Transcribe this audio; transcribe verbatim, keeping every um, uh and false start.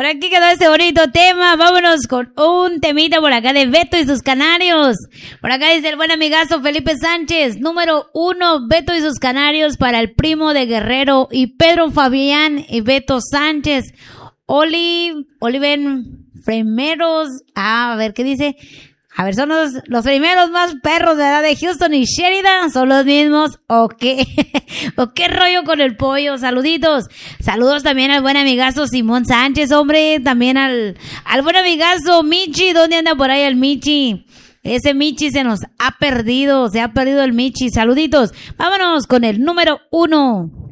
Por aquí quedó este bonito tema. Vámonos con un temita por acá de Beto y sus canarios. Por acá dice el buen amigazo Felipe Sánchez. Número uno, Beto y sus canarios para el primo de Guerrero y Pedro Fabián y Beto Sánchez. Oli, Oliven Primeros. Ah, a ver qué dice. A ver, ¿son los, los primeros más perros de edad de Houston y Sheridan? ¿Son los mismos? ¿O qué? ¿O qué rollo con el pollo? Saluditos. Saludos también al buen amigazo Simón Sánchez, hombre. También al, al buen amigazo Michi. ¿Dónde anda por ahí el Michi? Ese Michi se nos ha perdido. Se ha perdido el Michi. Saluditos. Vámonos con el número uno.